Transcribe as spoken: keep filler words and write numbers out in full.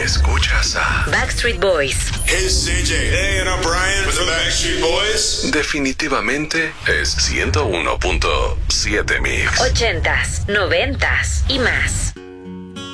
Escuchas a Backstreet Boys. Hey, it's C J. Hey, and I'm Brian with the Backstreet Boys. Definitivamente es ciento uno punto siete Mix. Ochentas, noventas y más.